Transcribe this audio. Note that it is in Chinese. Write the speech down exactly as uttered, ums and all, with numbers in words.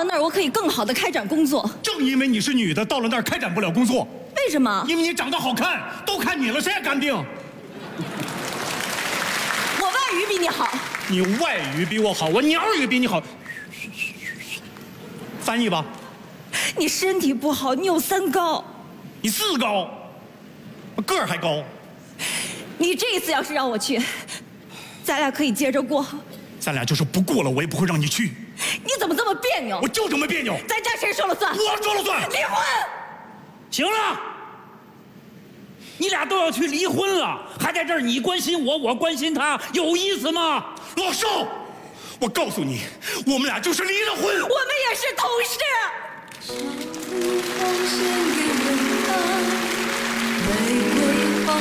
那儿我可以更好的开展工作。 正因为你是女的，到了那儿开展不了工作。 为什么？ 因为你长得好看，都看你了，谁还干定？ 我外语比你好。 你外语比我好，我鸟语比你好。翻译吧。 你身体不好，你有三高。 你四高，我个儿还高。 你这一次要是让我去，咱俩可以接着过。 咱俩就是不过了，我也不会让你去。 你怎么这么别扭？ 我就这么别扭。 咱家谁说了算？ 我说了算。 离婚。 行了，你俩都要去离婚了，还在这儿你关心我，我关心他，有意思吗？ 老邵，我告诉你，我们俩就是离了婚。 我们也是同事。